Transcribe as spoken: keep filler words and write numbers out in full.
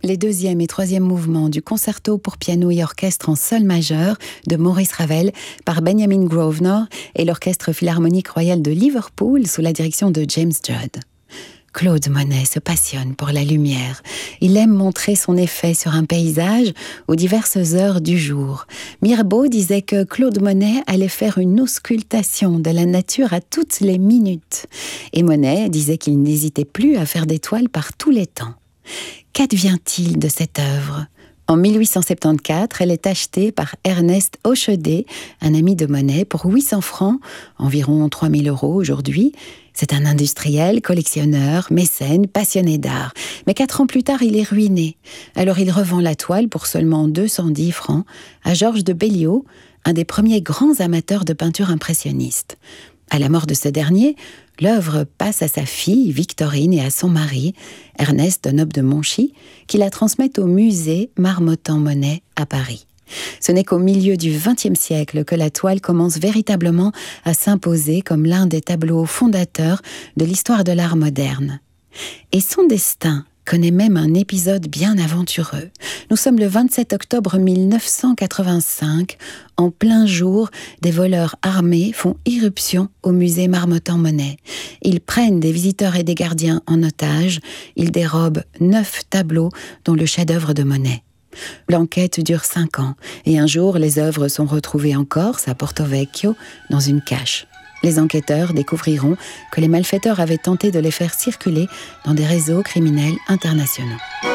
les deuxième et troisième mouvements du concerto pour piano et orchestre en sol majeur de Maurice Ravel par Benjamin Grosvenor et l'Orchestre Philharmonique Royal de Liverpool sous la direction de James Judd. Claude Monet se passionne pour la lumière. Il aime montrer son effet sur un paysage aux diverses heures du jour. Mirbeau disait que Claude Monet allait faire une auscultation de la nature à toutes les minutes. Et Monet disait qu'il n'hésitait plus à faire des toiles par tous les temps. Qu'advient-il de cette œuvre ? En mille huit cent soixante-quatorze, elle est achetée par Ernest Hochedet, un ami de Monet, pour huit cents francs, environ trois mille euros aujourd'hui. C'est un industriel, collectionneur, mécène, passionné d'art. Mais quatre ans plus tard, il est ruiné. Alors il revend la toile pour seulement deux cent dix francs à Georges de Belliot, un des premiers grands amateurs de peinture impressionniste. À la mort de ce dernier, l'œuvre passe à sa fille, Victorine, et à son mari, Ernest de Nob de Monchy, qui la transmettent au musée Marmottan-Monet à Paris. Ce n'est qu'au milieu du vingtième siècle que la toile commence véritablement à s'imposer comme l'un des tableaux fondateurs de l'histoire de l'art moderne. Et son destin connaît même un épisode bien aventureux. Nous sommes le vingt-sept octobre mille neuf cent quatre-vingt-cinq. En plein jour, des voleurs armés font irruption au musée Marmottan-Monet. Ils prennent des visiteurs et des gardiens en otage. Ils dérobent neuf tableaux, dont le chef-d'œuvre de Monet. L'enquête dure cinq ans, et un jour, les œuvres sont retrouvées en Corse, à Porto Vecchio, dans une cache. Les enquêteurs découvriront que les malfaiteurs avaient tenté de les faire circuler dans des réseaux criminels internationaux.